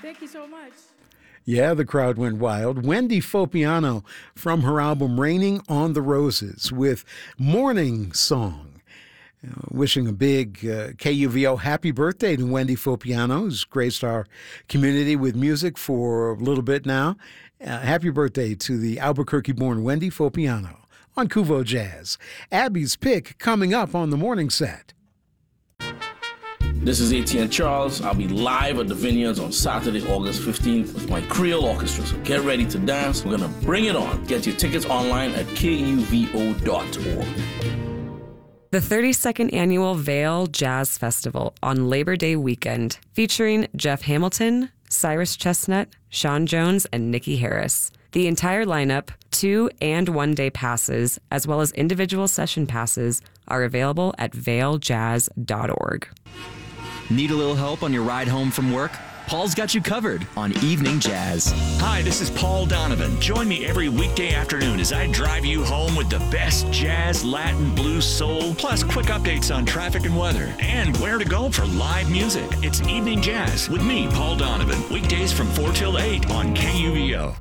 Thank you so much. Yeah, the crowd went wild. Wendy Fopiano from her album Raining on the Roses with Morning Song. Wishing a big KUVO happy birthday to Wendy Fopiano, who's graced our community with music for a little bit now. Happy birthday to the Albuquerque-born Wendy Fopiano on Kuvo Jazz. Abby's Pick coming up on the morning set. This is ATN Charles. I'll be live at the Vineyards on Saturday, August 15th with my Creole Orchestra. So get ready to dance. We're going to bring it on. Get your tickets online at kuvo.org. The 32nd Annual Vail Jazz Festival on Labor Day weekend, featuring Jeff Hamilton, Cyrus Chestnut, Sean Jones, and Nikki Harris. The entire lineup, 2- and 1-day passes, as well as individual session passes, are available at vailjazz.org. Need a little help on your ride home from work? Paul's got you covered on Evening Jazz. Hi, this is Paul Donovan. Join me every weekday afternoon as I drive you home with the best jazz, Latin, blues, soul, plus quick updates on traffic and weather, and where to go for live music. It's Evening Jazz with me, Paul Donovan. Weekdays from 4 till 8 on KUVO.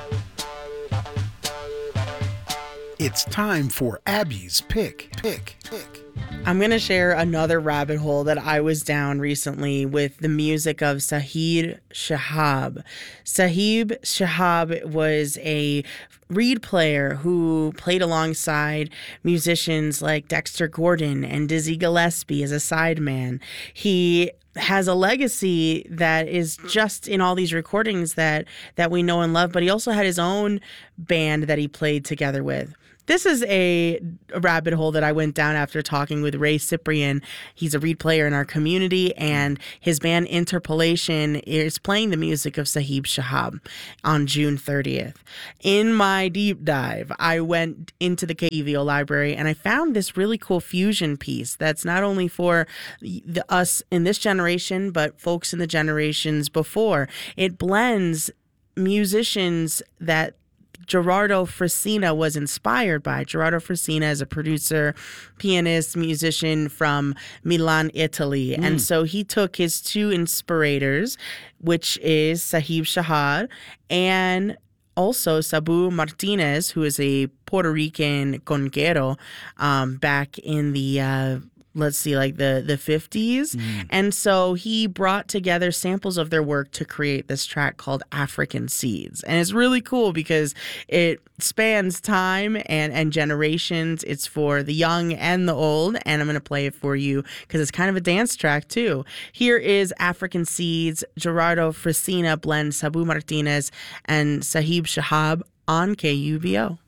It's time for Abby's Pick. I'm going to share another rabbit hole that I was down recently with the music of Sahib Shahab. Sahib Shahab was a reed player who played alongside musicians like Dexter Gordon and Dizzy Gillespie as a sideman. He has a legacy that is just in all these recordings that we know and love, but he also had his own band that he played together with. This is a rabbit hole that I went down after talking with Ray Cyprian. He's a reed player in our community, and his band Interpolation is playing the music of Sahib Shahab on June 30th. In my deep dive, I went into the KUVO library, and I found this really cool fusion piece that's not only for us in this generation, but folks in the generations before. It blends musicians that Gerardo Frasina was inspired by. Gerardo Frasina is a producer, pianist, musician from Milan, Italy. And so he took his two inspirators, which is Sahib Shahab and also Sabu Martinez, who is a Puerto Rican conguero back in the the 50s. And so he brought together samples of their work to create this track called African Seeds. And it's really cool because it spans time and generations. It's for the young and the old. And I'm going to play it for you because it's kind of a dance track too. Here is African Seeds. Gerardo Frasina blends Sabu Martinez and Sahib Shahab on KUVO.